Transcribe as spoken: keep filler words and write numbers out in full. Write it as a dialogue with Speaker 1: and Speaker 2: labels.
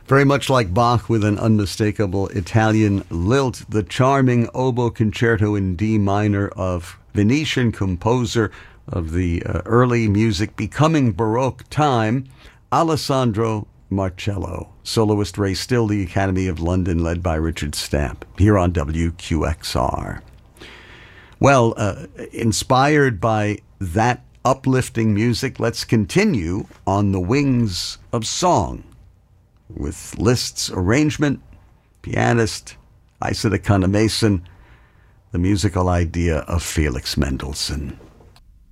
Speaker 1: Very much like Bach with an unmistakable Italian lilt, the charming oboe concerto in D minor of Venetian composer of the uh, early music becoming Baroque time, Alessandro Marcello. Soloist Ray Still, the Academy of London, led by Richard Stamp, here on W Q X R. Well, uh, inspired by that uplifting music, let's continue on the wings of song with Liszt's arrangement, pianist Isa de Cunha Mason, the musical idea of Felix Mendelssohn.